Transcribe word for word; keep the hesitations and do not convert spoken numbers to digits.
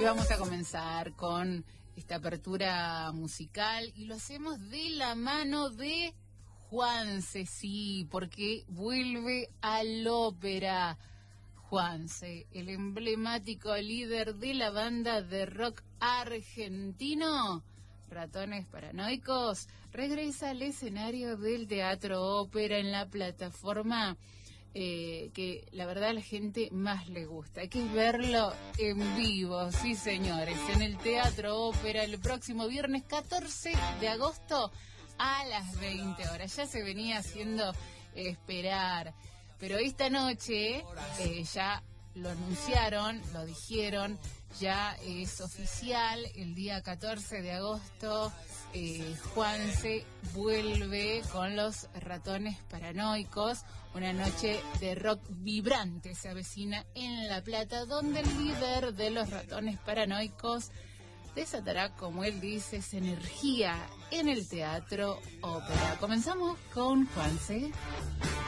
Y vamos a comenzar con esta apertura musical y lo hacemos de la mano de Juanse, sí, porque vuelve al ópera. Juanse, el emblemático líder de la banda de rock argentino Ratones Paranoicos, regresa al escenario del Teatro Ópera en la plataforma eh, que la verdad a la gente más le gusta, que es verlo en vivo, sí señores, en el Teatro Ópera el próximo viernes catorce de agosto a las veinte horas. Ya se venía haciendo esperar, pero esta noche eh, ya lo anunciaron, lo dijeron, ya es oficial, el día catorce de agosto eh, Juanse vuelve con los Ratones Paranoicos, una noche de rock vibrante se avecina en La Plata, donde el líder de los Ratones Paranoicos desatará, como él dice, esa energía en el Teatro Ópera. Comenzamos con Juanse.